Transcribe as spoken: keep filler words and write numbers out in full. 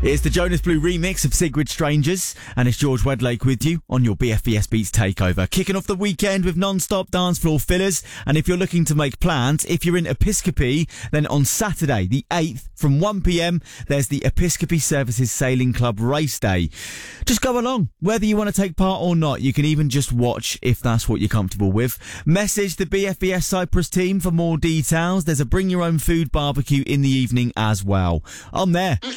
It's the Jonas Blue remix of Sigrid Strangers, and it's George Wedlake with you on your B F B S Beats Takeover. Kicking off the weekend with non-stop dance floor fillers, and if you're looking to make plans, if you're in Episcopi, then on Saturday, the eighth, from one p.m, there's the Episcopi Services Sailing Club Race Day. Just go along, whether you want to take part or not. You can even just watch if that's what you're comfortable with. Message the B F B S Cyprus team for more details. There's a bring your own food barbecue in the evening as well. I'm there.